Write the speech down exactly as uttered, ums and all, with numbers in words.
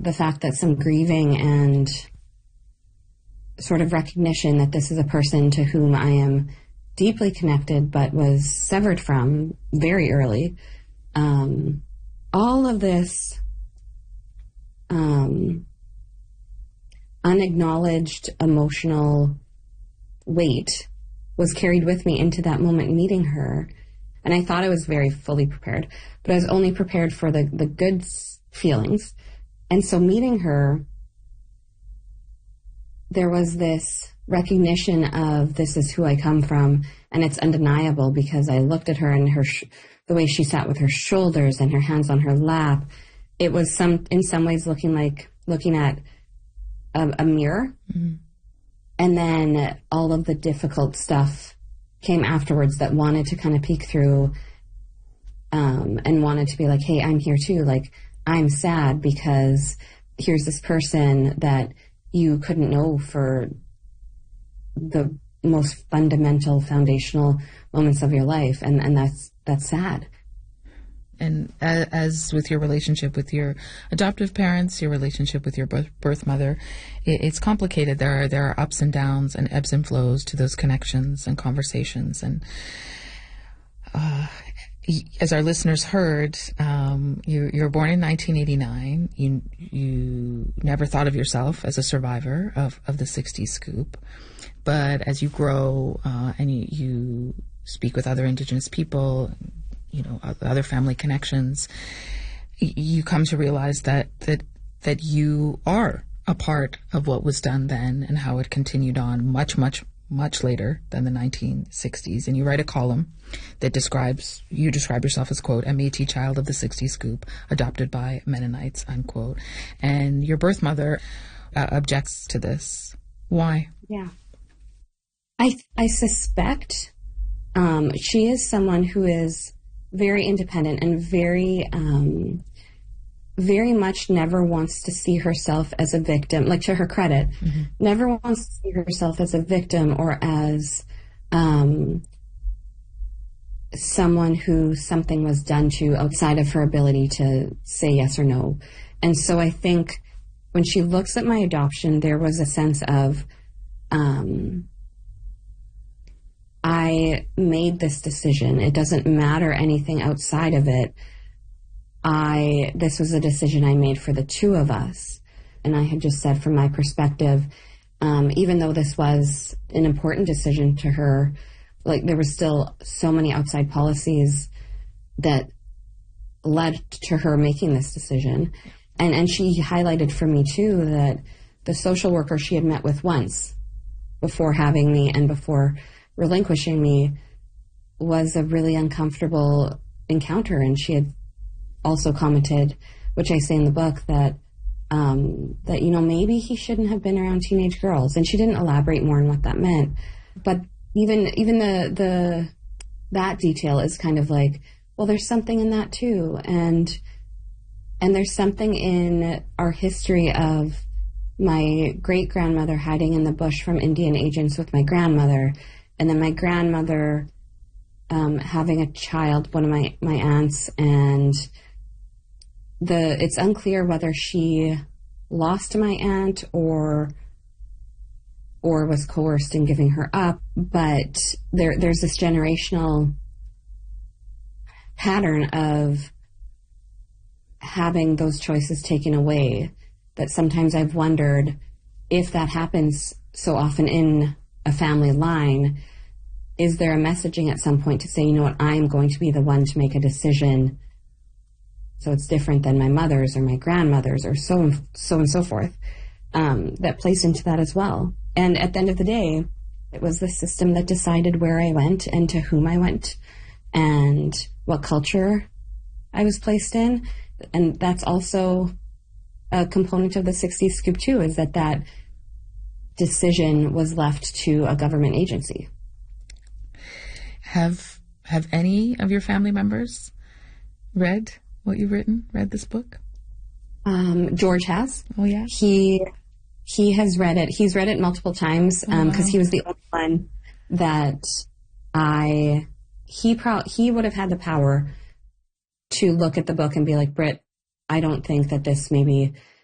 the fact that some grieving and sort of recognition that this is a person to whom I am deeply connected but was severed from very early. Um, all of this um, unacknowledged emotional weight was carried with me into that moment meeting her. And I thought I was very fully prepared, but I was only prepared for the, the good feelings. And so meeting her, there was this recognition of this is who I come from, and it's undeniable because I looked at her and her sh- the way she sat with her shoulders and her hands on her lap. It was some in some ways looking like looking at a, a mirror. Mm-hmm. And then all of the difficult stuff came afterwards that wanted to kind of peek through um, and wanted to be like, hey, I'm here too. Like, I'm sad because here's this person that you couldn't know for the most fundamental, foundational moments of your life. And, and that's, that's sad. And as, as with your relationship with your adoptive parents, your relationship with your birth, birth mother, it, it's complicated. There are, there are ups and downs and ebbs and flows to those connections and conversations. And, uh, as our listeners heard, um, you, you were born in nineteen eighty-nine. You you never thought of yourself as a survivor of, of the sixties scoop. But as you grow uh, and you, you speak with other Indigenous people, you know, other family connections, you come to realize that that that you are a part of what was done then and how it continued on much, much, much later than the nineteen sixties. And you write a column that describes, you describe yourself as, quote, a Métis child of the sixties scoop, adopted by Mennonites, unquote. And your birth mother uh, objects to this. Why? Yeah. I, I suspect um, she is someone who is very independent and very, um, very much never wants to see herself as a victim, like to her credit, mm-hmm. never wants to see herself as a victim or as um, someone who something was done to outside of her ability to say yes or no. And so I think when she looks at my adoption, there was a sense of, um, I made this decision. It doesn't matter anything outside of it. I, this was a decision I made for the two of us. And I had just said from my perspective, um, even though this was an important decision to her, like there was still so many outside policies that led to her making this decision. And, and she highlighted for me too that the social worker she had met with once before having me and before relinquishing me was a really uncomfortable encounter. And she had also commented, which I say in the book, that, um, that, you know, maybe he shouldn't have been around teenage girls. And she didn't elaborate more on what that meant. But even, even the, the, that detail is kind of like, well, there's something in that too. And, and there's something in our history of my great grandmother hiding in the bush from Indian agents with my grandmother. And then my grandmother um, having a child, one of my, my aunts, and the it's unclear whether she lost my aunt or or was coerced in giving her up. But there there's this generational pattern of having those choices taken away that sometimes I've wondered if that happens so often in a family line, is there a messaging at some point to say, you know what, I'm going to be the one to make a decision so it's different than my mother's or my grandmother's or so and so and so forth, um, that plays into that as well. And at the end of the day, it was the system that decided where I went and to whom I went and what culture I was placed in. And that's also a component of the sixties scoop too, is that that decision was left to a government agency. Have have any of your family members read what you've written, read this book? Um, George has. Oh, yeah? He he has read it. He's read it multiple times because um, oh, wow. he was the only one that I, he, pro- he would have had the power to look at the book and be like, Britt, I don't think that this maybe